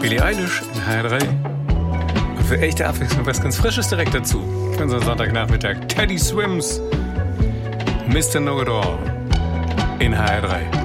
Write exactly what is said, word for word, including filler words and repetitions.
Billie Eilish in H R drei. Und für echte Abwechslung was ganz Frisches direkt dazu. Für unseren Sonntagnachmittag. Teddy Swims, Mister Know-It-All in H R drei.